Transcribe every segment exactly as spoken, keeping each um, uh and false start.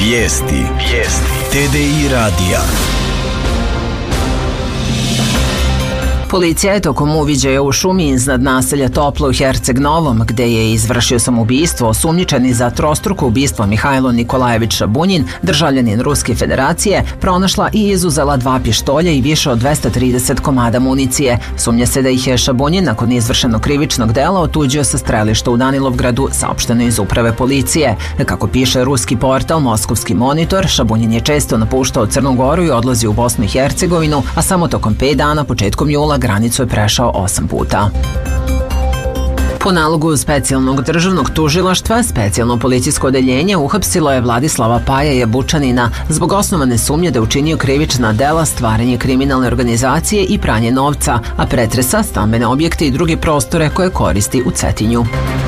Vijesti. Vijesti. T D I radija. Policija je tokom uviđaja u šumi iznad naselja Toplo u Herceg Novom, gde je izvršio samoubistvo osumnjičeni za trostruko ubistvo Mihajlo Nikolajević Šabunjin, državljanin Ruske federacije, pronašla i izuzela dva pištolja i više od dvesta trideset komada municije. Sumnja se da ih je Šabunjin nakon izvršenog krivičnog dela otuđio sa strelišta u Danilovgradu, saopšteno iz uprave policije. Kako piše ruski portal Moskovski monitor, Šabunjin je često napuštao Crnu Goru i odlazio u Bosnu i Hercegovinu, a samo tokom pet dana početkom jula granicu je prešao osam puta. Po nalogu specijalnog državnog tužilaštva, specijalno policijsko odeljenje uhapsilo je Vladislava Paja Jabučanina zbog osnovane sumnje da je učinio krivična dela, stvaranje kriminalne organizacije i pranje novca, a pretresa stambene objekte i druge prostore koje koristi u Cetinju.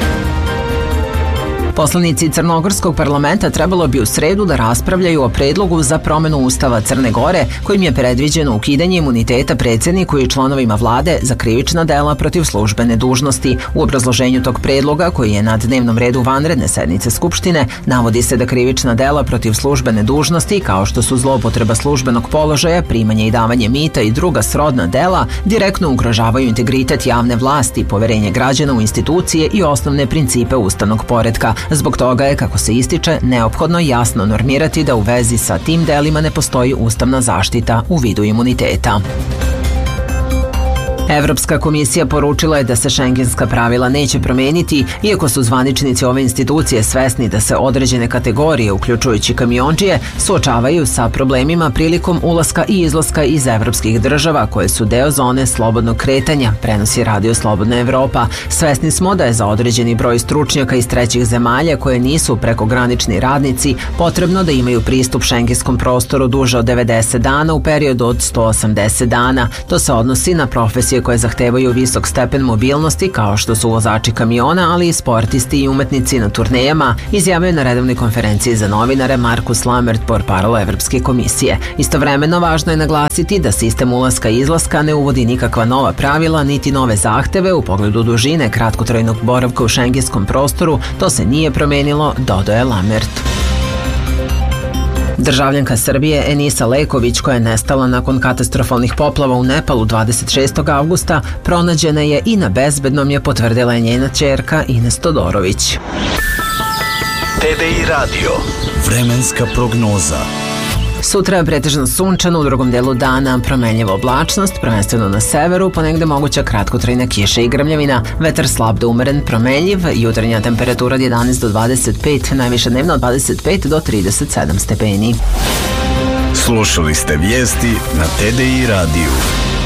Poslanici Crnogorskog parlamenta trebalo bi u sredu da raspravljaju o predlogu za promenu Ustava Crne Gore, kojim je predviđeno ukidanje imuniteta predsjedniku i članovima vlade za krivična dela protiv službene dužnosti. U obrazloženju tog predloga, koji je na dnevnom redu vanredne sednice Skupštine, navodi se da krivična dela protiv službene dužnosti, kao što su zloupotreba službenog položaja, primanje i davanje mita i druga srodna dela, direktno ugrožavaju integritet javne vlasti, poverenje građana u institucije i osnovne principe ustavnog poretka. Zbog toga je, kako se ističe, neophodno jasno normirati da u vezi sa tim delima ne postoji ustavna zaštita u vidu imuniteta. Evropska komisija poručila je da se šengenska pravila neće promeniti, iako su zvaničnici ove institucije svesni da se određene kategorije, uključujući kamiondžije, suočavaju sa problemima prilikom ulaska i izlaska iz evropskih država koje su deo zone slobodnog kretanja, prenosi Radio Slobodna Evropa. Svesni smo da je za određeni broj stručnjaka iz trećih zemalja koje nisu prekogranični radnici potrebno da imaju pristup šengenskom prostoru duže od devedeset dana u periodu od sto osamdeset dana. To se odnosi na profesije koje zahtevaju visok stepen mobilnosti, kao što su vozači kamiona, ali i sportisti i umetnici na turnejama, izjavio na redovnoj konferenciji za novinare Markus Lammert, portparol Evropske komisije. Istovremeno, važno je naglasiti da sistem ulaska i izlaska ne uvodi nikakva nova pravila niti nove zahteve u pogledu dužine kratkotrajnog boravka u šengenskom prostoru. To se nije promenilo, dodaje Lammert. Državljanka Srbije Enisa Leković, koja je nestala nakon katastrofalnih poplava u Nepalu dvadeset šestog avgusta, pronađena je i na bezbednom, je potvrdila je njena ćerka Ines Todorović. T D I radio. Vremenska prognoza. Sutra je pretežno sunčano, u drugom delu dana promenljiva oblačnost, prvenstveno na severu, ponegde moguća kratkotrajna kiša i grmljavina, vetar slab do umeren promenljiv, jutarnja temperatura od jedanaest do dvadeset pet, najviše dnevno od dvadeset pet do trideset sedam stepeni. Slušali ste vijesti na T D I radiju.